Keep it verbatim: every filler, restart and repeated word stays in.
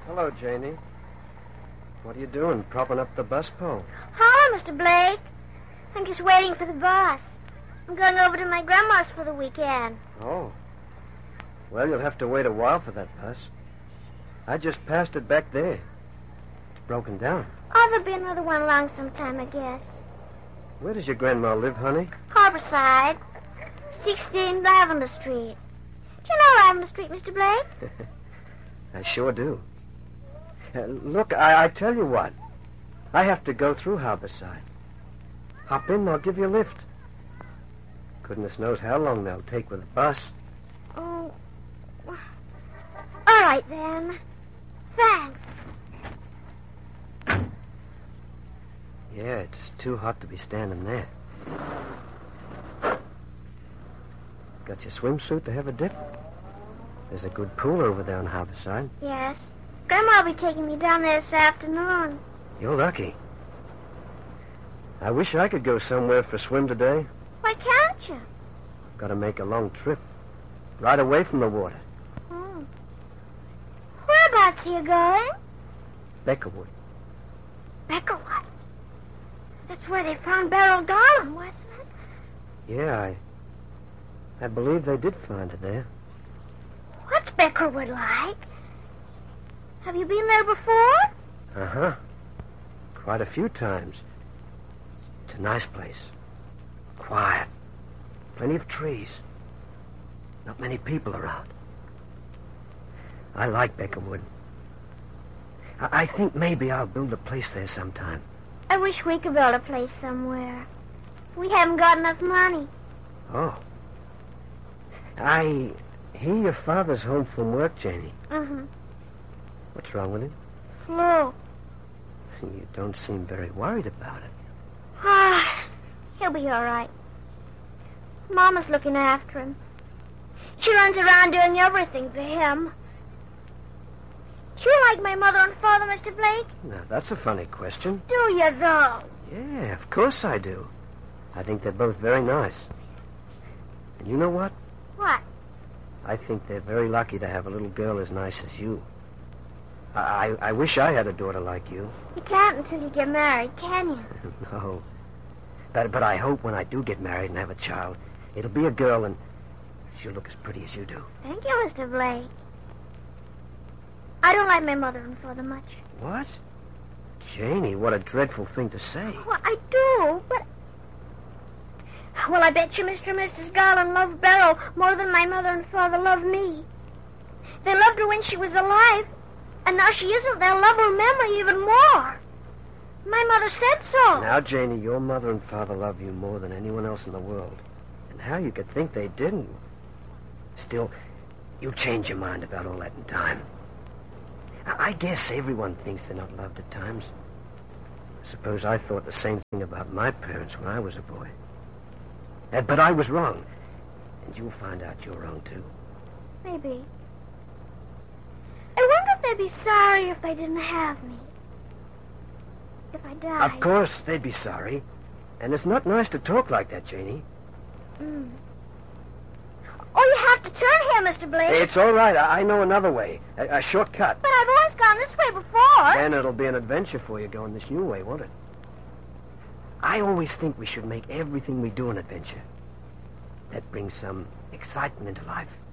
Hello, Janie. What are you doing, propping up the bus pole? Hello, Mister Blake. I'm just waiting for the bus. I'm going over to my grandma's for the weekend. Oh. Well, you'll have to wait a while for that bus. I just passed it back there. It's broken down. Oh, there'll be another one along sometime, I guess. Where does your grandma live, honey? Harborside. sixteen Lavender Street. Do you know Lavender Street, Mister Blake? I sure do. Uh, look, I, I tell you what. I have to go through Harborside. Hop in, I'll give you a lift. Goodness knows how long they'll take with the bus. Oh. All right, then. Thanks. Yeah, it's too hot to be standing there. Got your swimsuit to have a dip? There's a good pool over there on Harborside. Yes. Grandma will be taking me down there this afternoon. You're lucky. I wish I could go somewhere for a swim today. Why can't you? Got to make a long trip. Right away from the water. Oh. Whereabouts are you going? Beckerwood. Beckerwood? That's where they found Beryl Garland, wasn't it? Yeah, I... I believe they did find her there. What's Beckerwood like? Have you been there before? Uh-huh. Quite a few times. It's a nice place. Quiet. Plenty of trees. Not many people around. I like Beckerwood. I, I think maybe I'll build a place there sometime. I wish we could build a place somewhere. We haven't got enough money. Oh. I hear your father's home from work, Janie. Uh-huh. What's wrong with him? Flu. You don't seem very worried about it. Ah, he'll be all right. Mama's looking after him. She runs around doing everything for him. Do you like my mother and father, Mister Blake? Now, that's a funny question. Do you, though? Yeah, of course I do. I think they're both very nice. And you know what? What? I think they're very lucky to have a little girl as nice as you. I, I, I wish I had a daughter like you. You can't until you get married, can you? No. But, but I hope when I do get married and have a child, it'll be a girl and she'll look as pretty as you do. Thank you, Mister Blake. I don't like my mother and father much. What? Janie, what a dreadful thing to say. Well, I do, but... Well, I bet you Mister and Missus Garland love Beryl more than my mother and father love me. They loved her when she was alive, and now she isn't. They'll love her memory even more. My mother said so. Now, Janie, your mother and father love you more than anyone else in the world. And how you could think they didn't. Still, you'll change your mind about all that in time. I guess everyone thinks they're not loved at times. I suppose I thought the same thing about my parents when I was a boy. Uh, but I was wrong. And you'll find out you're wrong, too. Maybe. I wonder if they'd be sorry if they didn't have me. If I died. Of course, they'd be sorry. And it's not nice to talk like that, Janie. Mm. Oh, you have to turn here, Mister Blake. It's all right. I, I know another way. A, a shortcut. But I've always gone this way before. Then it'll be an adventure for you going this new way, won't it? I always think we should make everything we do an adventure. That brings some excitement into life.